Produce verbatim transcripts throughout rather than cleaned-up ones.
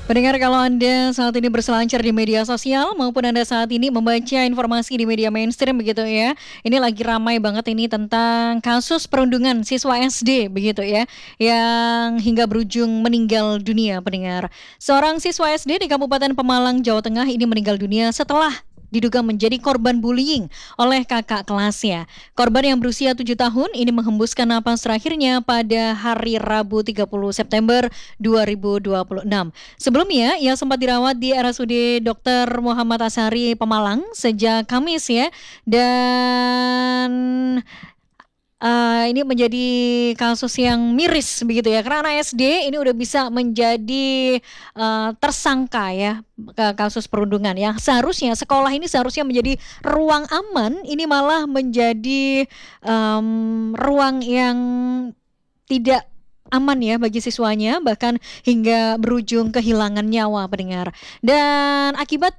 Pendengar, kalau Anda saat ini berselancar di media sosial maupun Anda saat ini membaca informasi di media mainstream begitu ya, ini lagi ramai banget ini tentang kasus perundungan siswa S D begitu ya, yang hingga berujung meninggal dunia, pendengar. Seorang siswa S D di Kabupaten Pemalang, Jawa Tengah ini meninggal dunia setelah diduga menjadi korban bullying oleh kakak kelasnya. Korban yang berusia tujuh tahun ini menghembuskan napas terakhirnya pada hari Rabu tiga puluh September dua ribu dua puluh enam. Sebelumnya, ia sempat dirawat di R S U D dokter Muhammad Asari Pemalang sejak Kamis ya. Dan Uh, ini menjadi kasus yang miris begitu ya, karena anak S D ini udah bisa menjadi uh, tersangka ya ke kasus perundungan yang seharusnya sekolah ini seharusnya menjadi ruang aman, ini malah menjadi um, ruang yang tidak aman ya bagi siswanya, bahkan hingga berujung kehilangan nyawa, pendengar. Dan akibat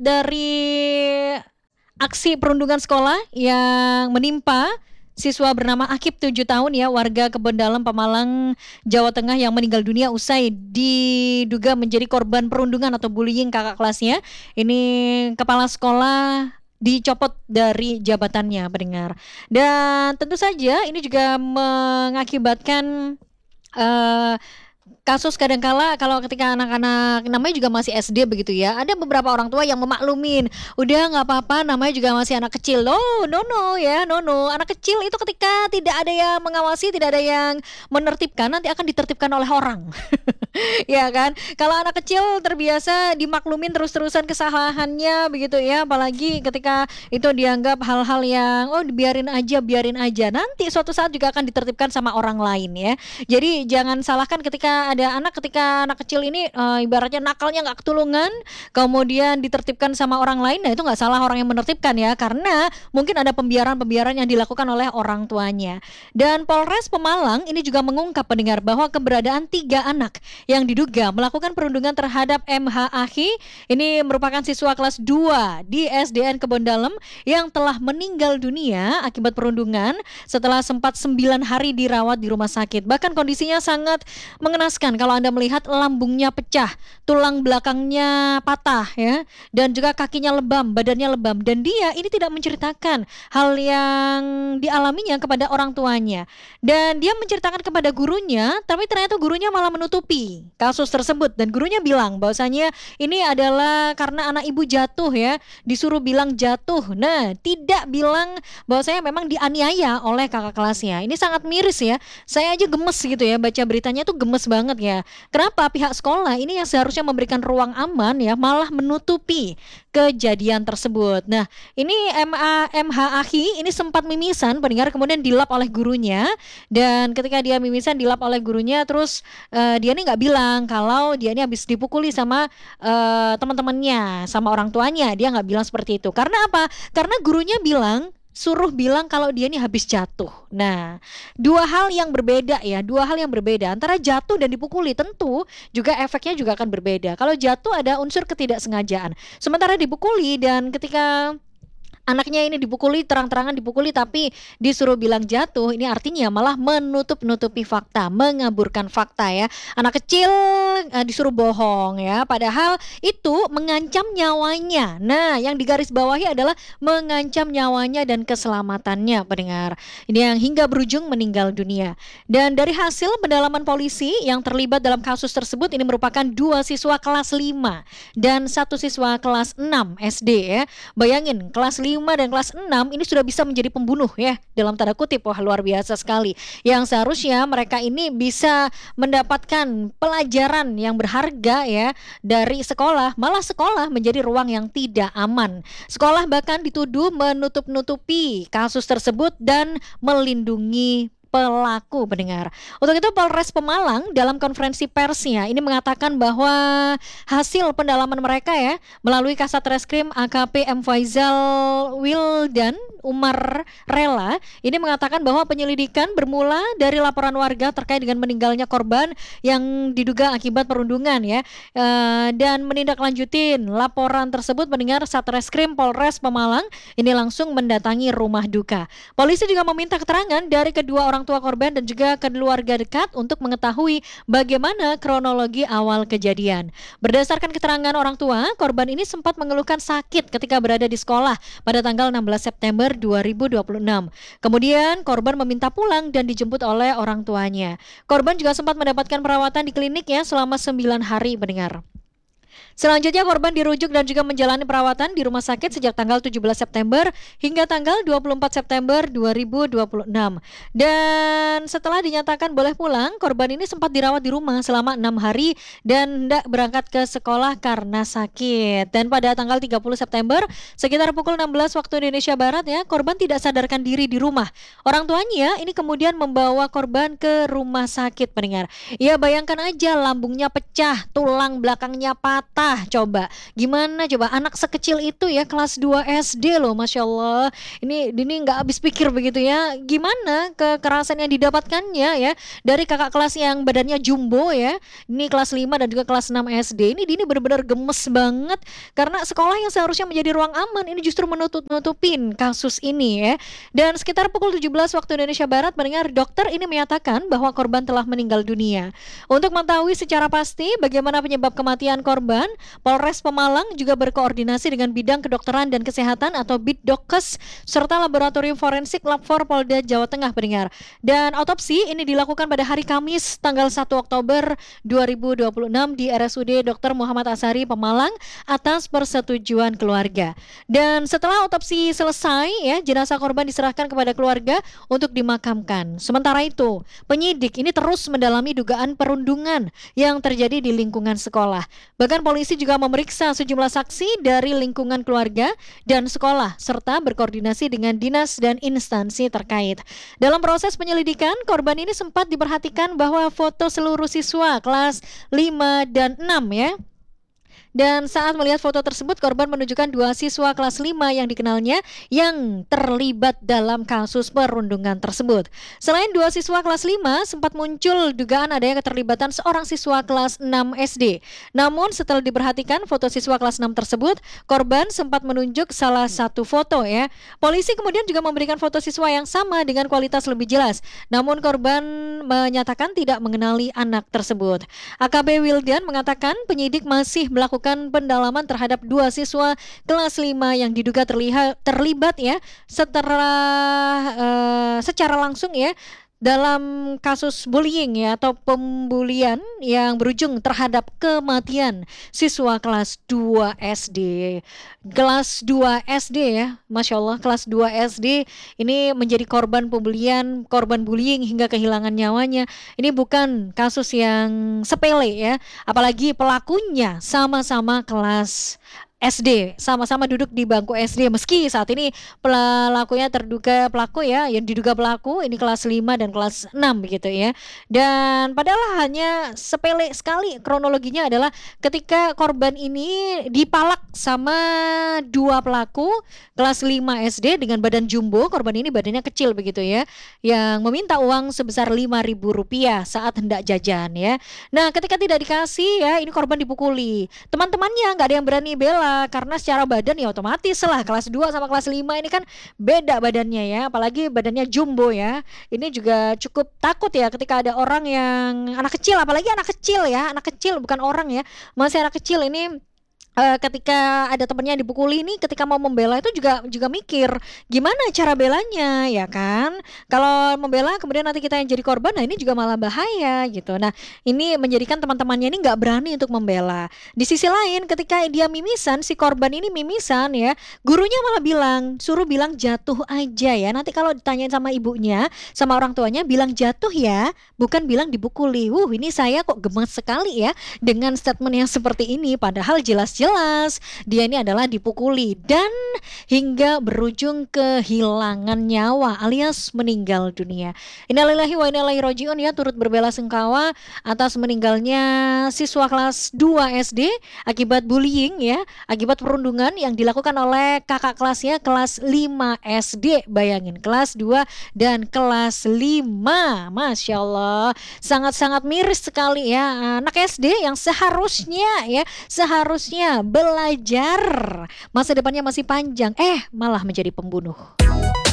dari aksi perundungan sekolah yang menimpa siswa bernama Akib tujuh tahun ya, warga Kebon Dalem Pemalang, Jawa Tengah yang meninggal dunia usai diduga menjadi korban perundungan atau bullying kakak kelasnya. Ini kepala sekolah dicopot dari jabatannya, pendengar. Dan tentu saja ini juga mengakibatkan uh, kasus kadangkala kalau ketika anak-anak namanya juga masih S D begitu ya, ada beberapa orang tua yang memaklumin, udah nggak apa-apa, namanya juga masih anak kecil. Oh, no no ya, no no. Anak kecil itu ketika tidak ada yang mengawasi, tidak ada yang menertibkan, nanti akan ditertibkan oleh orang. Ya kan? Kalau anak kecil terbiasa dimaklumin terus-terusan kesalahannya begitu ya, apalagi ketika itu dianggap hal-hal yang oh biarin aja, biarin aja. Nanti suatu saat juga akan ditertibkan sama orang lain ya. Jadi jangan salahkan ketika ada anak ketika anak kecil ini uh, ibaratnya nakalnya nggak ketulungan, kemudian ditertibkan sama orang lain. Nah itu nggak salah orang yang menertibkan ya, karena mungkin ada pembiaran-pembiaran yang dilakukan oleh orang tuanya. Dan Polres Pemalang ini juga mengungkap, pendengar, bahwa keberadaan tiga anak yang diduga melakukan perundungan terhadap M H Akhi ini merupakan siswa kelas dua di S D N Kebon Dalem yang telah meninggal dunia akibat perundungan setelah sempat sembilan hari dirawat di rumah sakit. Bahkan kondisinya sangat mengenaskan kalau Anda melihat lambungnya pecah, tulang belakangnya patah ya, dan juga kakinya lebam, badannya lebam, dan dia ini tidak menceritakan hal yang dialaminya kepada orang tuanya. Dan dia menceritakan kepada gurunya, tapi ternyata gurunya malah menutupi kasus tersebut, dan gurunya bilang bahwasanya ini adalah karena anak ibu jatuh ya, disuruh bilang jatuh. Nah, tidak bilang bahwasanya memang dianiaya oleh kakak kelasnya. Ini sangat miris ya. Saya aja gemes gitu ya baca beritanya tuh, gemes banget ya. Kenapa pihak sekolah ini yang seharusnya memberikan ruang aman ya malah menutupi kejadian tersebut. Nah, ini M A M H Akhi ini sempat mimisan, pendengar, kemudian dilap oleh gurunya, dan ketika dia mimisan dilap oleh gurunya terus uh, dia ini nggak bilang kalau dia ini habis dipukuli sama uh, teman-temannya, sama orang tuanya. Dia nggak bilang seperti itu. Karena apa? Karena gurunya bilang, suruh bilang kalau dia ini habis jatuh. Nah, dua hal yang berbeda ya, dua hal yang berbeda antara jatuh dan dipukuli. Tentu juga efeknya juga akan berbeda. Kalau jatuh ada unsur ketidaksengajaan, sementara dipukuli dan ketika anaknya ini dipukuli, terang-terangan dipukuli tapi disuruh bilang jatuh, ini artinya malah menutup-nutupi fakta, mengaburkan fakta ya. Anak kecil uh, disuruh bohong ya, padahal itu mengancam nyawanya. Nah, yang digarisbawahi adalah mengancam nyawanya dan keselamatannya, pendengar. Ini yang hingga berujung meninggal dunia. Dan dari hasil pendalaman polisi yang terlibat dalam kasus tersebut, ini merupakan dua siswa kelas lima dan satu siswa kelas enam S D ya. Bayangin, kelas lima dan kelas enam ini sudah bisa menjadi pembunuh ya, dalam tanda kutip. Wah, luar biasa sekali. Yang seharusnya mereka ini bisa mendapatkan pelajaran yang berharga ya dari sekolah, malah sekolah menjadi ruang yang tidak aman. Sekolah bahkan dituduh menutup-nutupi kasus tersebut dan melindungi pelaku, pendengar. Untuk itu Polres Pemalang dalam konferensi persnya ini mengatakan bahwa hasil pendalaman mereka ya melalui Kasat Reskrim A K P M Faizal Wildan Umar Rela ini mengatakan bahwa penyelidikan bermula dari laporan warga terkait dengan meninggalnya korban yang diduga akibat perundungan ya, e, dan menindaklanjutin laporan tersebut, pendengar, Satreskrim Polres Pemalang ini langsung mendatangi rumah duka. Polisi juga meminta keterangan dari kedua orang orang tua korban dan juga keluarga dekat untuk mengetahui bagaimana kronologi awal kejadian. Berdasarkan keterangan orang tua, korban ini sempat mengeluhkan sakit ketika berada di sekolah pada tanggal enam belas September dua ribu dua puluh enam. Kemudian korban meminta pulang dan dijemput oleh orang tuanya. Korban juga sempat mendapatkan perawatan di klinik ya selama sembilan hari mendengar. Selanjutnya korban dirujuk dan juga menjalani perawatan di rumah sakit sejak tanggal tujuh belas September hingga tanggal dua puluh empat September dua ribu dua puluh enam. Dan setelah dinyatakan boleh pulang, korban ini sempat dirawat di rumah selama enam hari dan hendak berangkat ke sekolah karena sakit. Dan pada tanggal tiga puluh September sekitar pukul enam belas waktu Indonesia Barat ya, korban tidak sadarkan diri di rumah. Orang tuanya ini kemudian membawa korban ke rumah sakit pendengar. Ya bayangkan aja lambungnya pecah, tulang belakangnya patah. Coba gimana coba anak sekecil itu ya kelas dua S D loh, Masya Allah. Ini ini nggak habis pikir begitu ya. Gimana kekerasan yang didapatkannya ya dari kakak kelas yang badannya jumbo ya. Ini kelas lima dan juga kelas enam S D. Ini ini benar-benar gemes banget karena sekolah yang seharusnya menjadi ruang aman ini justru menutup-nutupin kasus ini ya. Dan sekitar pukul tujuh belas waktu Indonesia Barat mendengar dokter ini menyatakan bahwa korban telah meninggal dunia. Untuk mengetahui secara pasti bagaimana penyebab kematian korban, Polres Pemalang juga berkoordinasi dengan Bidang Kedokteran dan Kesehatan atau Biddokkes serta Laboratorium Forensik Labfor Polda Jawa Tengah pendengar. Dan otopsi ini dilakukan pada hari Kamis tanggal satu Oktober dua ribu dua puluh enam di R S U D Dokter Muhammad Asari Pemalang atas persetujuan keluarga. Dan setelah otopsi selesai ya, jenazah korban diserahkan kepada keluarga untuk dimakamkan. Sementara itu, penyidik ini terus mendalami dugaan perundungan yang terjadi di lingkungan sekolah. Bahkan polisi juga memeriksa sejumlah saksi dari lingkungan keluarga dan sekolah serta berkoordinasi dengan dinas dan instansi terkait. Dalam proses penyelidikan, korban ini sempat diperhatikan bahwa foto seluruh siswa kelas lima dan enam ya. Dan saat melihat foto tersebut, korban menunjukkan dua siswa kelas lima yang dikenalnya yang terlibat dalam kasus perundungan tersebut. Selain dua siswa kelas lima, sempat muncul dugaan adanya keterlibatan seorang siswa kelas enam S D. Namun setelah diperhatikan foto siswa kelas enam tersebut, korban sempat menunjuk salah satu foto ya. Polisi kemudian juga memberikan foto siswa yang sama dengan kualitas lebih jelas. Namun korban menyatakan tidak mengenali anak tersebut. A K B Wildan mengatakan penyidik masih melakukan pendalaman terhadap dua siswa kelas lima yang diduga terlihat terlibat ya setelah uh, secara langsung ya dalam kasus bullying ya atau pembulian yang berujung terhadap kematian siswa kelas dua S D. Kelas dua S D ya, Masya Allah, kelas dua S D ini menjadi korban pembulian, korban bullying hingga kehilangan nyawanya. Ini bukan kasus yang sepele ya, apalagi pelakunya sama-sama kelas S D, sama-sama duduk di bangku S D meski saat ini pelakunya terduga pelaku ya, yang diduga pelaku ini kelas lima dan kelas enam begitu ya. Dan padahal hanya sepele sekali kronologinya adalah ketika korban ini dipalak sama dua pelaku kelas lima S D dengan badan jumbo, korban ini badannya kecil begitu ya, yang meminta uang sebesar lima ribu rupiah saat hendak jajan ya. Nah, ketika tidak dikasih ya, ini korban dipukuli. Teman-temannya nggak ada yang berani bela karena secara badan ya otomatis lah kelas dua sama kelas lima ini kan beda badannya ya, apalagi badannya jumbo ya. Ini juga cukup takut ya ketika ada orang yang anak kecil, apalagi anak kecil ya, anak kecil bukan orang ya, masih anak kecil ini. Uh, ketika ada temennya dipukuli ini, ketika mau membela itu juga juga mikir gimana cara belanya ya kan. Kalau membela kemudian nanti kita yang jadi korban, nah ini juga malah bahaya gitu. Nah ini menjadikan teman-temannya ini nggak berani untuk membela. Di sisi lain ketika dia mimisan, si korban ini mimisan ya, gurunya malah bilang, suruh bilang jatuh aja ya. Nanti kalau ditanyain sama ibunya, sama orang tuanya bilang jatuh ya, bukan bilang dipukuli. Wuh, ini saya kok gemes sekali ya dengan statement yang seperti ini, padahal jelas-jelas jelas dia ini adalah dipukuli dan hingga berujung kehilangan nyawa alias meninggal dunia. Innalillahi wa inna ilaihi rajiun ya, turut berbelasungkawa atas meninggalnya siswa kelas dua S D akibat bullying ya, akibat perundungan yang dilakukan oleh kakak kelasnya kelas lima S D. Bayangin, kelas dua dan kelas lima. Masya Allah, sangat-sangat miris sekali ya, anak S D yang seharusnya ya, seharusnya belajar, masa depannya masih panjang, eh malah menjadi pembunuh.